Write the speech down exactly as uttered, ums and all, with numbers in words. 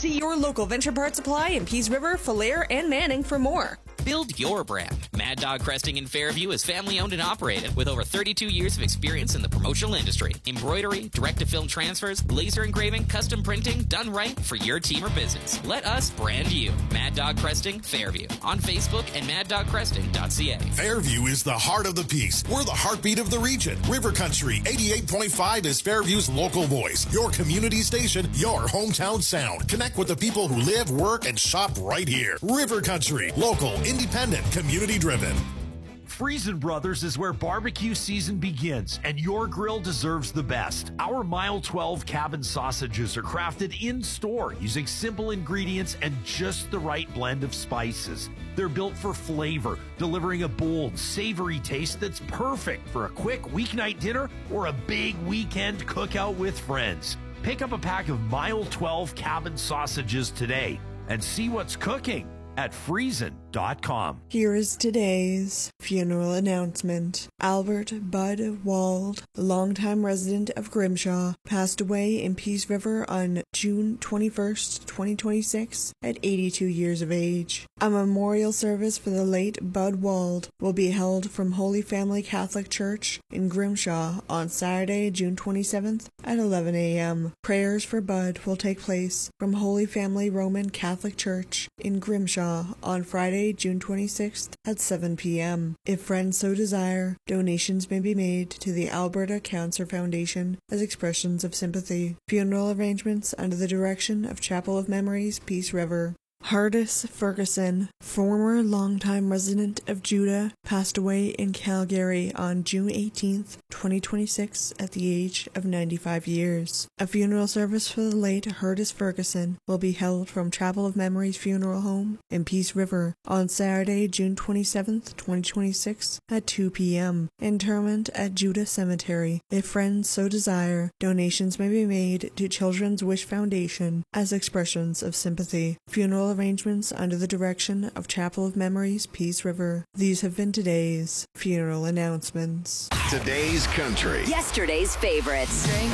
See your local Venture Parts Supply in Peace River, Falliere, and Manning for more. Build your brand. Mad Dog Cresting in Fairview is family owned and operated with over thirty-two years of experience in the promotional industry. Embroidery, direct-to-film transfers, laser engraving, custom printing, done right for your team or business. Let us brand you. Mad Dog Cresting, Fairview. On Facebook and mad dog cresting dot c a. Fairview is the heart of the Peace. We're the heartbeat of the region. River Country eighty-eight point five is Fairview's local voice. Your community station, your hometown sound. Connect with the people who live, work, and shop right here. River Country, local, independent, community-driven. Friesen Brothers is where barbecue season begins, and your grill deserves the best. Our Mile twelve cabin sausages are crafted in-store using simple ingredients and just the right blend of spices. They're built for flavor, delivering a bold, savory taste that's perfect for a quick weeknight dinner or a big weekend cookout with friends. Pick up a pack of Mile twelve cabin sausages today and see what's cooking at friesen dot com. Here is today's funeral announcement. Albert Bud Wald, the longtime resident of Grimshaw, passed away in Peace River on June twenty-first, twenty twenty-six at eighty-two years of age. A memorial service for the late Bud Wald will be held from Holy Family Catholic Church in Grimshaw on Saturday, June twenty-seventh at eleven a.m. Prayers for Bud will take place from Holy Family Roman Catholic Church in Grimshaw on Friday, June twenty-sixth at seven p.m. If friends so desire, donations may be made to the Alberta Cancer Foundation as expressions of sympathy. Funeral arrangements under the direction of Chapel of Memories, Peace River. Hardis Ferguson, former longtime resident of Judah, passed away in Calgary on June eighteenth, twenty twenty-six at the age of ninety-five years. A funeral service for the late Hardis Ferguson will be held from Chapel of Memories Funeral Home in Peace River on Saturday, June twenty-seventh, twenty twenty-six at two p.m. Interment at Judah Cemetery. If friends so desire, donations may be made to Children's Wish Foundation as expressions of sympathy. Funeral arrangements under the direction of Chapel of Memories, Peace River. These have been today's funeral announcements. Today's country. Yesterday's favorites.